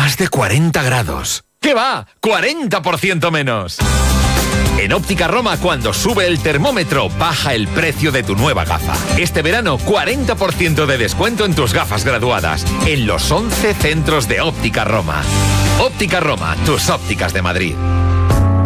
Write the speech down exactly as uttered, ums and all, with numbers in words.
Más de cuarenta grados. ¿Qué va? ¡cuarenta por ciento menos! En Óptica Roma, cuando sube el termómetro, baja el precio de tu nueva gafa. Este verano, cuarenta por ciento de descuento en tus gafas graduadas, en los once centros de Óptica Roma. Óptica Roma, tus ópticas de Madrid.